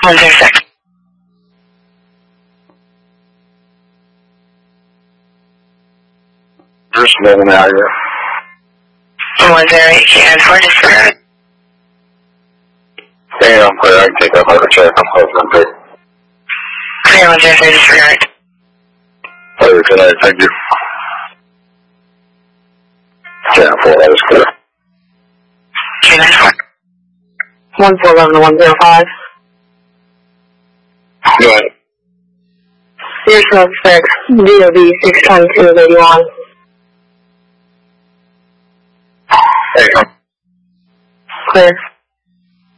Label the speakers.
Speaker 1: 106.
Speaker 2: Just moving out here.
Speaker 1: 108, can for disregard.
Speaker 2: Yeah, I'm clear. I can take that over check. I'm close on it.
Speaker 1: Clear 103, disregard.
Speaker 2: Later tonight, thank you. Yeah, 4, that is clear.
Speaker 1: 294.
Speaker 3: 1411 to 105.
Speaker 2: Go ahead.
Speaker 3: Your suspect, DOB 62281.
Speaker 2: Hey,
Speaker 3: Clear.